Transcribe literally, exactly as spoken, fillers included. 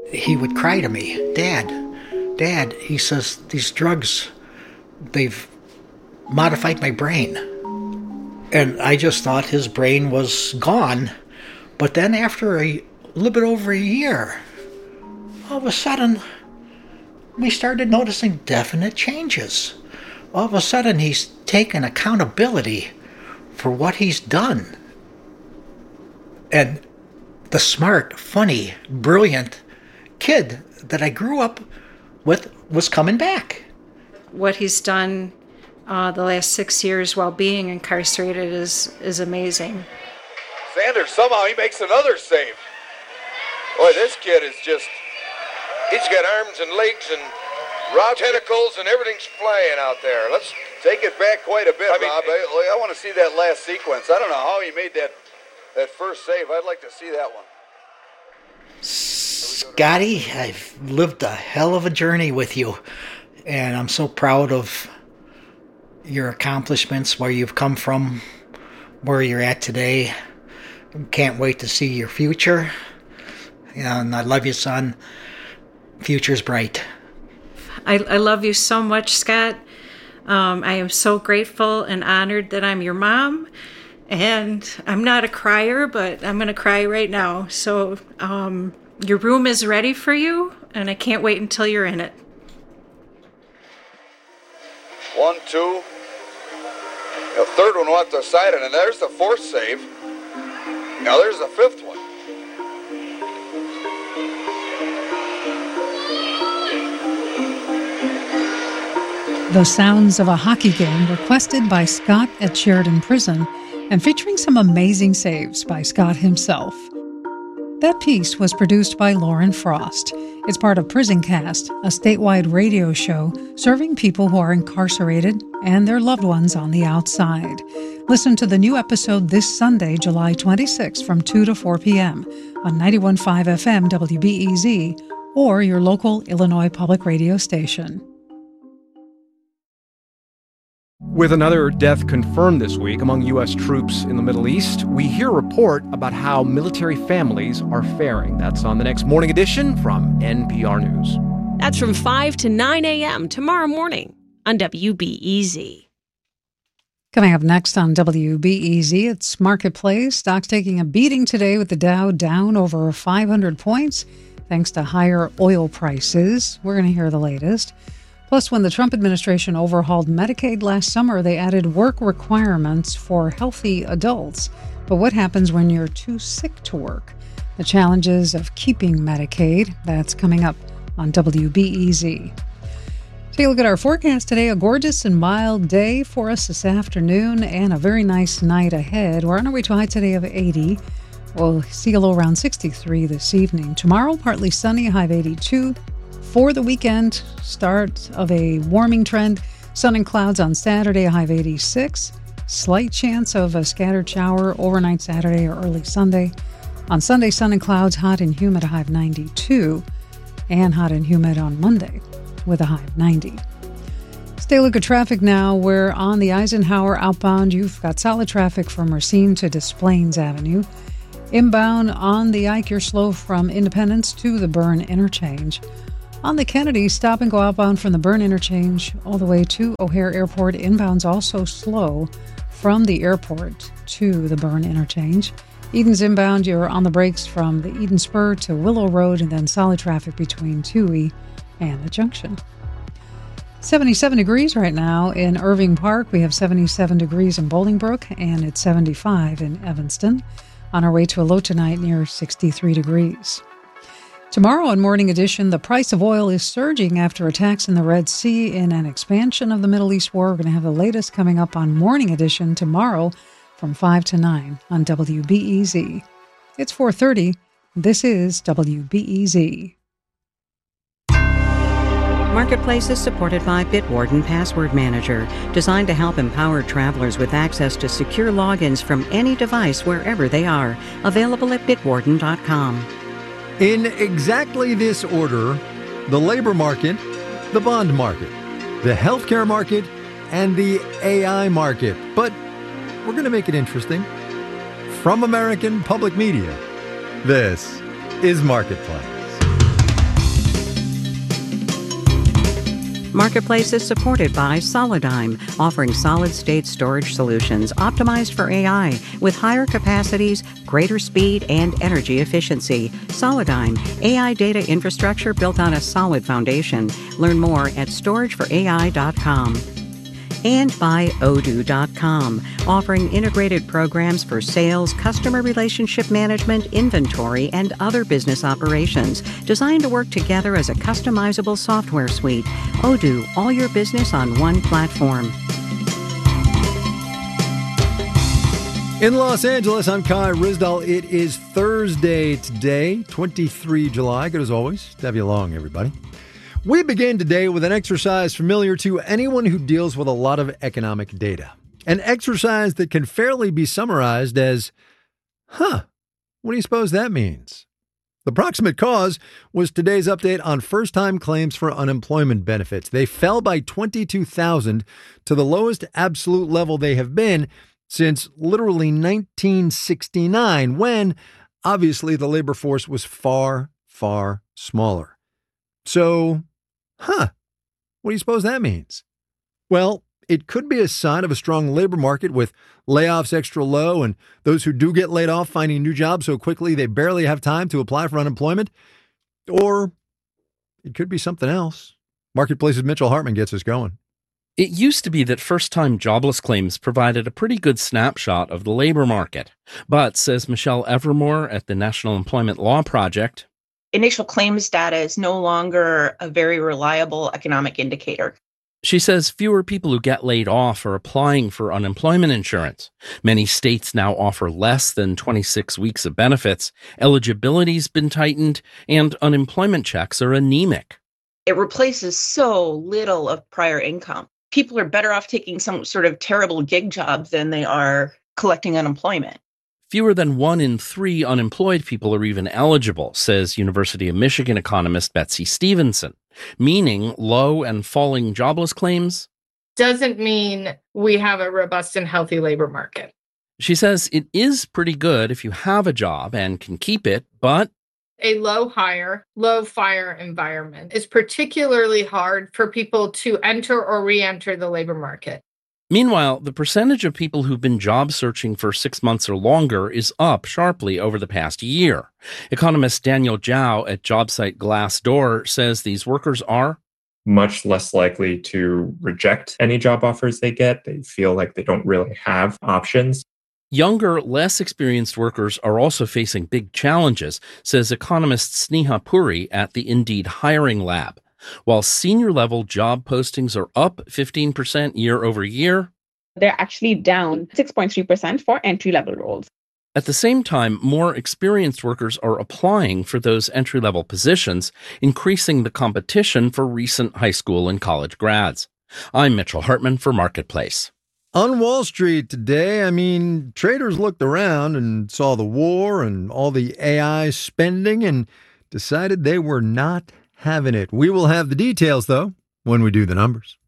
he would cry to me, Dad, Dad, he says, these drugs, they've modified my brain. And I just thought his brain was gone. But then after a little bit over a year, all of a sudden, we started noticing definite changes. All of a sudden, he's taken accountability for what he's done. And the smart, funny, brilliant kid that I grew up with was coming back. What he's done uh, the last six years while being incarcerated is, is amazing. Sanders, somehow he makes another save. Boy, this kid is just, he's got arms and legs and raw tentacles and everything's flying out there. Let's take it back quite a bit, I mean, Rob. I, I want to see that last sequence. I don't know how he made that, that first save. I'd like to see that one. Scotty, I've lived a hell of a journey with you, and I'm so proud of your accomplishments, where you've come from, where you're at today. Can't wait to see your future, and I love you, son. Future's bright. I, I love you so much, Scott. Um, I am so grateful and honored that I'm your mom, and I'm not a crier, but I'm going to cry right now. So um, your room is ready for you, and I can't wait until you're in it. One, two. The third one off the side, and there's the fourth save. Now there's the fifth one. The sounds of a hockey game requested by Scott at Sheridan Prison and featuring some amazing saves by Scott himself. That piece was produced by Lauren Frost. It's part of Prison Cast, a statewide radio show serving people who are incarcerated and their loved ones on the outside. Listen to the new episode this Sunday, July twenty-sixth from two to four p.m. on ninety-one point five F M W B E Z or your local Illinois public radio station. With another death confirmed this week among U S troops in the Middle East, we hear a report about how military families are faring. That's on the next Morning Edition from N P R News. That's from five to nine a.m. tomorrow morning on W B E Z. Coming up next on W B E Z, it's Marketplace. Stocks taking a beating today with the Dow down over five hundred points thanks to higher oil prices. We're going to hear the latest. Plus, when the Trump administration overhauled Medicaid last summer, they added work requirements for healthy adults. But what happens when you're too sick to work? The challenges of keeping Medicaid. That's coming up on W B E Z. Take a look at our forecast today. A gorgeous and mild day for us this afternoon and a very nice night ahead. We're on our way to a high today of eighty. We'll see a low around sixty-three this evening. Tomorrow, partly sunny, a high of eighty-two. For the weekend, start of a warming trend. Sun and clouds on Saturday, a high of eighty-six. Slight chance of a scattered shower overnight Saturday or early Sunday. On Sunday, sun and clouds, hot and humid, a high of ninety-two. And hot and humid on Monday with a high of ninety. Let's take a look at traffic now. We're on the Eisenhower outbound. You've got solid traffic from Racine to Des Plaines Avenue. Inbound on the Ike, you're slow from Independence to the Byrne interchange. On the Kennedy, stop and go outbound from the Byrne interchange all the way to O'Hare Airport. Inbound's also slow from the airport to the Byrne interchange. Eden's inbound, you're on the brakes from the Eden Spur to Willow Road, and then solid traffic between Toohey and the junction. seventy-seven degrees right now in Irving Park. We have seventy-seven degrees in Bolingbrook, and it's seventy-five in Evanston. On our way to a low tonight near sixty-three degrees. Tomorrow on Morning Edition, the price of oil is surging after attacks in the Red Sea in an expansion of the Middle East war. We're going to have the latest coming up on Morning Edition tomorrow from five to nine on W B E Z. It's four thirty. This is W B E Z. Marketplace is supported by Bitwarden Password Manager, designed to help empower travelers with access to secure logins from any device wherever they are. Available at bitwarden dot com. In exactly this order, the labor market, the bond market, the healthcare market, and the A I market. But we're going to make it interesting. From American Public Media, this is Marketplace. Marketplace is supported by Solidigm, offering solid-state storage solutions optimized for A I with higher capacities, greater speed, and energy efficiency. Solidigm, A I data infrastructure built on a solid foundation. Learn more at storage for A I dot com. And by Odoo dot com, offering integrated programs for sales, customer relationship management, inventory, and other business operations, designed to work together as a customizable software suite. Odoo, all your business on one platform. In Los Angeles, I'm Kai Rizdal. It is Thursday today, the twenty-third of July. Good as always to have you along, everybody. We begin today with an exercise familiar to anyone who deals with a lot of economic data. An exercise that can fairly be summarized as, huh, what do you suppose that means? The proximate cause was today's update on first-time claims for unemployment benefits. They fell by twenty-two thousand to the lowest absolute level they have been since literally nineteen sixty-nine, when obviously the labor force was far, far smaller. So, huh, what do you suppose that means? Well, it could be a sign of a strong labor market with layoffs extra low and those who do get laid off finding new jobs so quickly they barely have time to apply for unemployment. Or it could be something else. Marketplace's Mitchell Hartman gets us going. It used to be that first-time jobless claims provided a pretty good snapshot of the labor market. But, says Michelle Evermore at the National Employment Law Project, initial claims data is no longer a very reliable economic indicator. She says fewer people who get laid off are applying for unemployment insurance. Many states now offer less than twenty-six weeks of benefits. Eligibility's been tightened, and unemployment checks are anemic. It replaces so little of prior income. People are better off taking some sort of terrible gig job than they are collecting unemployment. Fewer than one in three unemployed people are even eligible, says University of Michigan economist Betsy Stevenson, meaning low and falling jobless claims doesn't mean we have a robust and healthy labor market. She says it is pretty good if you have a job and can keep it, but a low hire, low fire environment is particularly hard for people to enter or re-enter the labor market. Meanwhile, the percentage of people who've been job searching for six months or longer is up sharply over the past year. Economist Daniel Zhao at job site Glassdoor says these workers are much less likely to reject any job offers they get. They feel like they don't really have options. Younger, less experienced workers are also facing big challenges, says economist Sneha Puri at the Indeed Hiring Lab. While senior-level job postings are up fifteen percent year over year, they're actually down six point three percent for entry-level roles. At the same time, more experienced workers are applying for those entry-level positions, increasing the competition for recent high school and college grads. I'm Mitchell Hartman for Marketplace. On Wall Street today, I mean, traders looked around and saw the war and all the A I spending and decided they were not having it. We will have the details, though, when we do the numbers.